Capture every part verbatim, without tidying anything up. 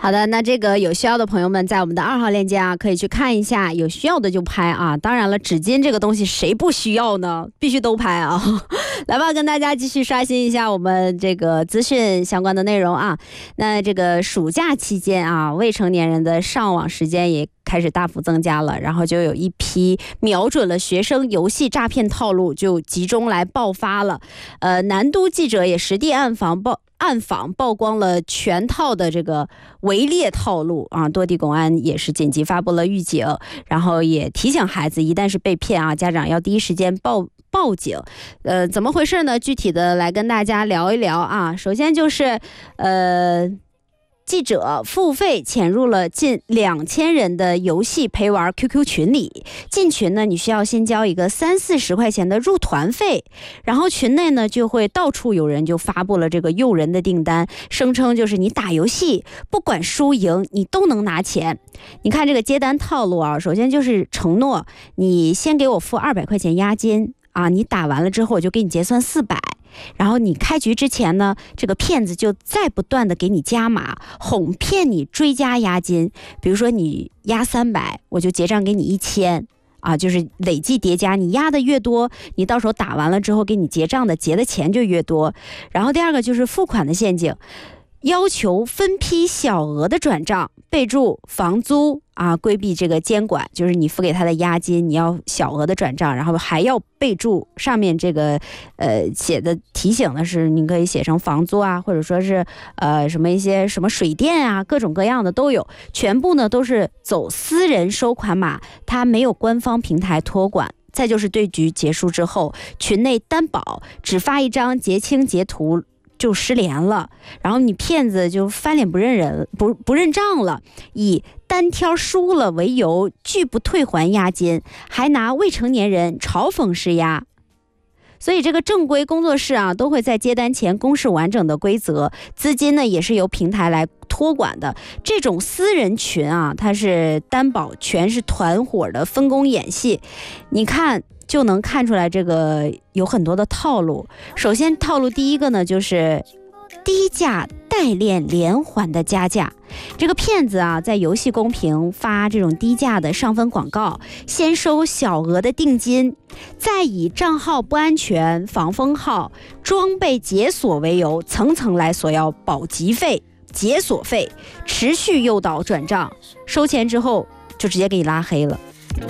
好的，那这个有需要的朋友们在我们的二号链接啊，可以去看一下，有需要的就拍啊。当然了，纸巾这个东西谁不需要呢？必须都拍啊！来吧，跟大家继续刷新一下我们这个资讯相关的内容啊。那这个暑假期间啊，未成年人的上网时间也开始大幅增加了，然后就有一批瞄准了学生游戏诈骗套路就集中来爆发了。呃，南都记者也实地暗访报。暗访曝光了全套的这个围猎套路啊，多地公安也是紧急发布了预警，然后也提醒孩子，一旦是被骗啊，家长要第一时间报报警。呃，怎么回事呢？具体的来跟大家聊一聊啊。首先就是呃。记者付费潜入了近两千人的游戏陪玩 Q Q 群里，进群呢，你需要先交一个三四十块钱的入团费，然后群内呢就会到处有人就发布了这个诱人的订单，声称就是你打游戏不管输赢你都能拿钱。你看这个接单套路啊，首先就是承诺你先给我付二百块钱押金啊，你打完了之后我就给你结算四百。然后你开局之前呢，这个骗子就再不断的给你加码，哄骗你追加押金。比如说你押三百，我就结账给你一千啊，就是累计叠加，你押的越多，你到时候打完了之后给你结账的结的钱就越多。然后第二个就是付款的陷阱，要求分批小额的转账，备注房租啊，规避这个监管，就是你付给他的押金，你要小额的转账，然后还要备注上面这个呃写的提醒的是，你可以写成房租啊，或者说是呃什么一些什么水电啊，各种各样的都有，全部呢都是走私人收款码，它没有官方平台托管。再就是对局结束之后，群内担保只发一张结清截图就失联了，然后你骗子就翻脸不认人不不认账了，以单挑输了为由拒不退还押金，还拿未成年人嘲讽施压。所以这个正规工作室啊，都会在接单前公示完整的规则，资金呢也是由平台来托管的。这种私人群啊，它是担保全是团伙的分工演戏，你看就能看出来这个有很多的套路。首先套路第一个呢，就是低价代练连环的加价。这个骗子啊，在游戏公屏发这种低价的上分广告，先收小额的定金，再以账号不安全、防封号、装备解锁为由，层层来索要保级费、解锁费，持续诱导转账，收钱之后就直接给你拉黑了。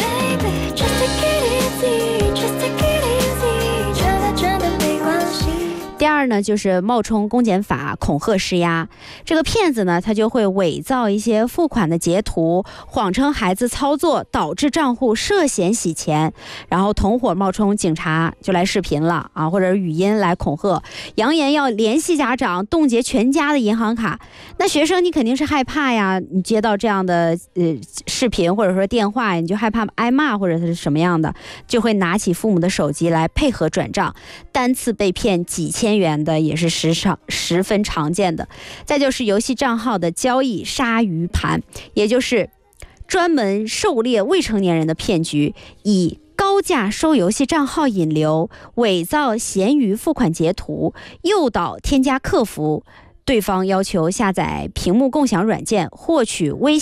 第二呢，就是冒充公检法恐吓施压。这个骗子呢，他就会伪造一些付款的截图，谎称孩子操作导致账户涉嫌洗钱，然后同伙冒充警察就来视频了啊，或者语音来恐吓，扬言要联系家长冻结全家的银行卡。那学生你肯定是害怕呀，你接到这样的呃视频或者说电话，你就害怕挨骂或者是什么样的，就会拿起父母的手机来配合转账，单次被骗几千元的也是时常十分常见的。再就是游戏账号的交易鲨鱼盘，也就是专门狩猎未成年人的骗局，以高价收游戏账号引流，伪造闲鱼付款截图，诱导添加客服，对方要求下载屏幕共享软件，获取微